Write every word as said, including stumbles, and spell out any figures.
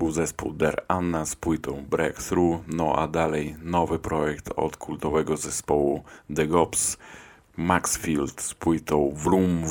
był zespół Der Anna z płytą Breakthrough, no a dalej nowy projekt od kultowego zespołu The Gops, Maxfield z płytą Vroom